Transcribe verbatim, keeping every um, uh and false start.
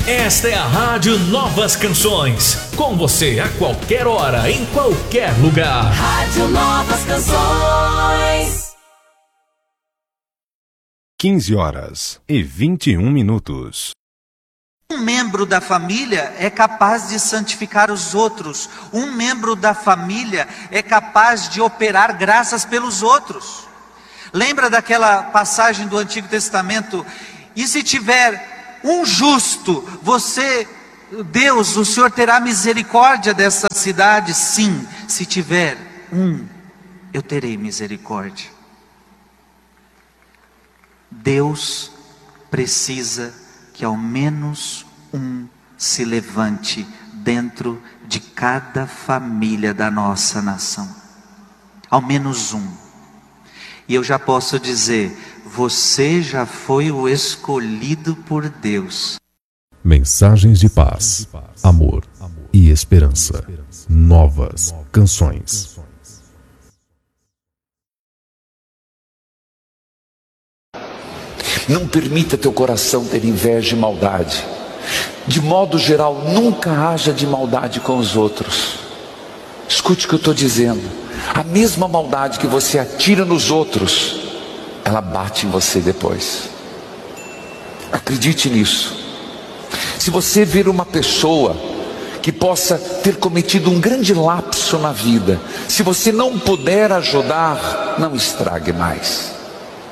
Esta é a Rádio Novas Canções, com você a qualquer hora, em qualquer lugar. Rádio Novas Canções. quinze horas e vinte e um minutos. Um membro da família é capaz de santificar os outros. Um membro da família é capaz de operar graças pelos outros. Lembra daquela passagem do Antigo Testamento? E se tiver um justo, você, Deus, o Senhor terá misericórdia dessa cidade? Sim, se tiver um, eu terei misericórdia. Deus precisa que ao menos um se levante dentro de cada família da nossa nação. Ao menos um. E eu já posso dizer, você já foi o escolhido por Deus. Mensagens de paz, amor e esperança. Novas canções. Não permita teu coração ter inveja e maldade. De modo geral, nunca haja de maldade com os outros. Escute o que eu estou dizendo. A mesma maldade que você atira nos outros, ela bate em você depois. Acredite nisso. Se você ver uma pessoa que possa ter cometido um grande lapso na vida, se você não puder ajudar, não estrague mais.